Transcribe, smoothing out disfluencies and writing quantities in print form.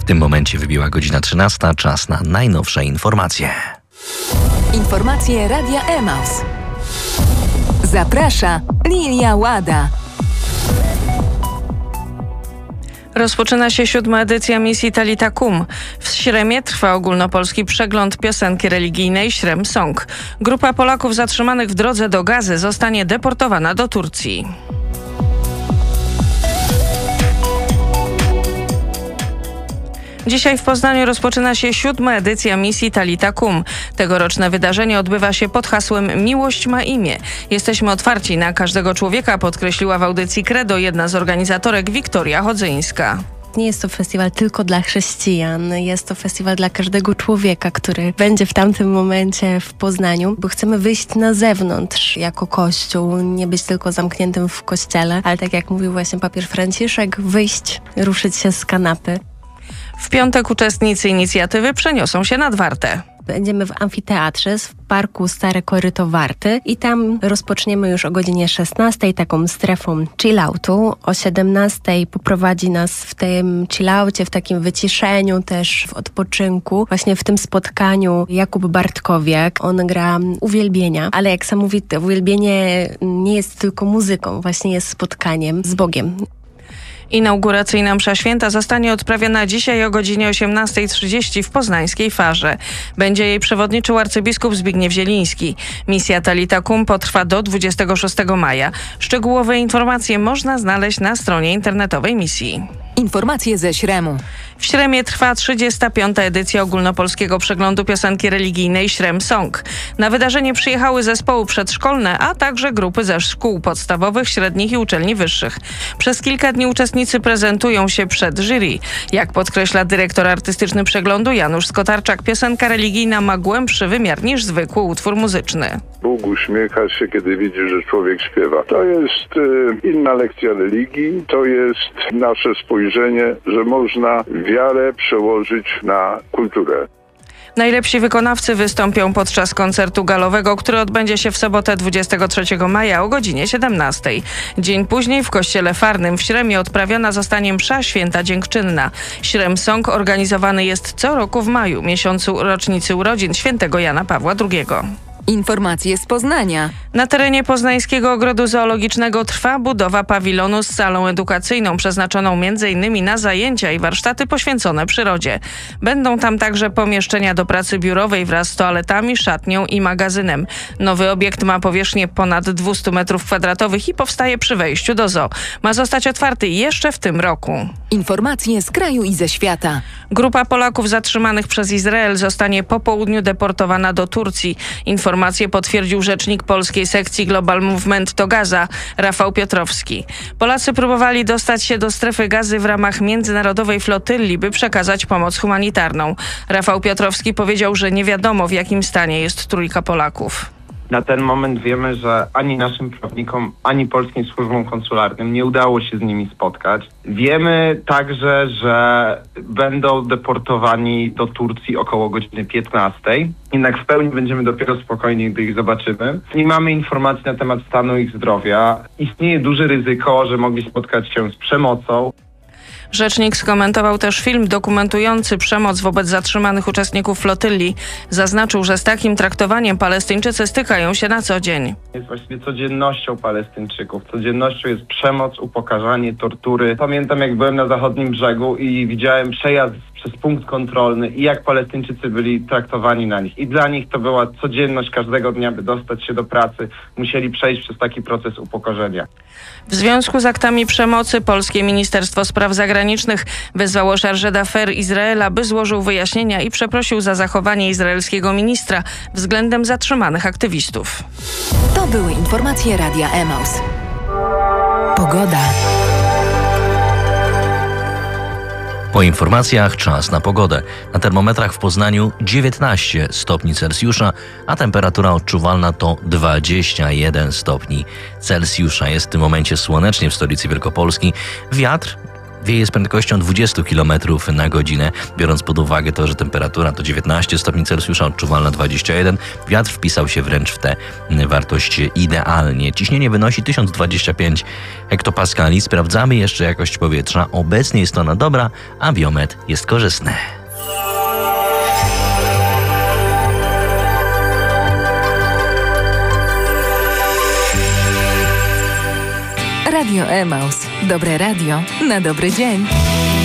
W tym momencie wybiła godzina 13, czas na najnowsze informacje. Informacje Radia Emaus. Zaprasza Lilia Łada. Rozpoczyna się 7. edycja misji Talita Kum. W Śremie trwa ogólnopolski przegląd piosenki religijnej Śrem Song. Grupa Polaków zatrzymanych w drodze do Gazy zostanie deportowana do Turcji. Dzisiaj w Poznaniu rozpoczyna się 7. edycja misji Talita Kum. Tegoroczne wydarzenie odbywa się pod hasłem Miłość ma imię. Jesteśmy otwarci na każdego człowieka, podkreśliła w audycji Credo jedna z organizatorek Wiktoria Chodzyńska. Nie jest to festiwal tylko dla chrześcijan, jest to festiwal dla każdego człowieka, który będzie w tamtym momencie w Poznaniu, bo chcemy wyjść na zewnątrz jako Kościół, nie być tylko zamkniętym w kościele, ale tak jak mówił właśnie papież Franciszek, wyjść, ruszyć się z kanapy. W piątek uczestnicy inicjatywy przeniosą się nad Wartę. Będziemy w amfiteatrze w parku Stare Koryto Warty i tam rozpoczniemy już o godzinie 16 taką strefą chilloutu. O 17 poprowadzi nas w tym chilloucie, w takim wyciszeniu, też w odpoczynku. Właśnie w tym spotkaniu Jakub Bartkowiak. On gra uwielbienia, ale jak sam mówi, to uwielbienie nie jest tylko muzyką, właśnie jest spotkaniem z Bogiem. Inauguracyjna msza święta zostanie odprawiona dzisiaj o godzinie 18:30 w poznańskiej Farze. Będzie jej przewodniczył arcybiskup Zbigniew Zieliński. Misja Talita Kum potrwa do 26 maja. Szczegółowe informacje można znaleźć na stronie internetowej misji. Informacje ze Śremu. W Śremie trwa 35. edycja ogólnopolskiego przeglądu piosenki religijnej Śrem Song. Na wydarzenie przyjechały zespoły przedszkolne, a także grupy ze szkół podstawowych, średnich i uczelni wyższych. Przez kilka dni uczestnicy prezentują się przed jury. Jak podkreśla dyrektor artystyczny przeglądu Janusz Skotarczak, piosenka religijna ma głębszy wymiar niż zwykły utwór muzyczny. Bóg uśmiecha się, kiedy widzi, że człowiek śpiewa. To jest inna lekcja religii, to jest nasze spojrzenie, że można wiarę przełożyć na kulturę. Najlepsi wykonawcy wystąpią podczas koncertu galowego, który odbędzie się w sobotę 23 maja o godzinie 17. Dzień później w kościele Farnym w Śremie odprawiona zostanie msza święta dziękczynna. Śrem Song organizowany jest co roku w maju, miesiącu rocznicy urodzin świętego Jana Pawła II. Informacje z Poznania. Na terenie Poznańskiego Ogrodu Zoologicznego trwa budowa pawilonu z salą edukacyjną przeznaczoną m.in. na zajęcia i warsztaty poświęcone przyrodzie. Będą tam także pomieszczenia do pracy biurowej wraz z toaletami, szatnią i magazynem. Nowy obiekt ma powierzchnię ponad 200 m2 i powstaje przy wejściu do zoo. Ma zostać otwarty jeszcze w tym roku. Informacje z kraju i ze świata. Grupa Polaków zatrzymanych przez Izrael zostanie po południu deportowana do Turcji. Informację potwierdził rzecznik polskiej sekcji Global Movement to Gaza, Rafał Piotrowski. Polacy próbowali dostać się do strefy Gazy w ramach międzynarodowej flotylli, by przekazać pomoc humanitarną. Rafał Piotrowski powiedział, że nie wiadomo, w jakim stanie jest trójka Polaków. Na ten moment wiemy, że ani naszym prawnikom, ani polskim służbom konsularnym nie udało się z nimi spotkać. Wiemy także, że będą deportowani do Turcji około godziny 15. Jednak w pełni będziemy dopiero spokojni, gdy ich zobaczymy. Nie mamy informacji na temat stanu ich zdrowia. Istnieje duże ryzyko, że mogli spotkać się z przemocą. Rzecznik skomentował też film dokumentujący przemoc wobec zatrzymanych uczestników flotylli. Zaznaczył, że z takim traktowaniem Palestyńczycy stykają się na co dzień. Jest właściwie codziennością Palestyńczyków. Codziennością jest przemoc, upokarzanie, tortury. Pamiętam, jak byłem na zachodnim brzegu i widziałem przejazd przez punkt kontrolny i jak Palestyńczycy byli traktowani na nich. I dla nich to była codzienność każdego dnia, by dostać się do pracy. Musieli przejść przez taki proces upokorzenia. W związku z aktami przemocy polskie Ministerstwo Spraw Zagranicznych wezwało Chargé d'Affaires Izraela, by złożył wyjaśnienia i przeprosił za zachowanie izraelskiego ministra względem zatrzymanych aktywistów. To były informacje Radia Emaus. Pogoda. Po informacjach czas na pogodę. Na termometrach w Poznaniu 19 stopni Celsjusza, a temperatura odczuwalna to 21 stopni Celsjusza. Jest w tym momencie słonecznie w stolicy Wielkopolski. Wiatr Wieje z prędkością 20 km na godzinę. Biorąc pod uwagę to, że temperatura to 19 stopni Celsjusza, odczuwalna 21, wiatr wpisał się wręcz w tę wartość idealnie. Ciśnienie wynosi 1025 hektopaskali. Sprawdzamy jeszcze jakość powietrza. Obecnie jest ona dobra, a biometr jest korzystny. Radio Emaus. Dobre radio na dobry dzień.